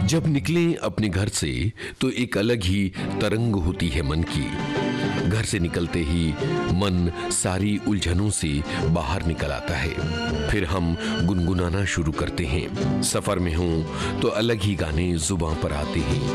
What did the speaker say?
जब निकलें अपने घर से तो एक अलग ही तरंग होती है मन की। घर से निकलते ही मन सारी उलझनों से बाहर निकल आता है। फिर हम गुनगुनाना शुरू करते हैं। सफर में हों तो अलग ही गाने जुबां पर आते हैं।